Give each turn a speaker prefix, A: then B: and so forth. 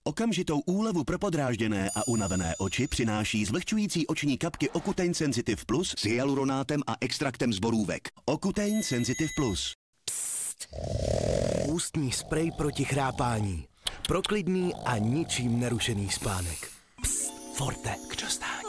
A: Okamžitou úlevu pro podrážděné a unavené oči přináší zvlhčující oční kapky Ocutein Sensitive Plus s hyaluronátem a extraktem z borůvek. Ocutein Sensitive Plus.
B: Psst. Ústní sprej proti chrápání. Pro klidný a ničím nerušený spánek. Psst, Forte.
A: Kdo stání?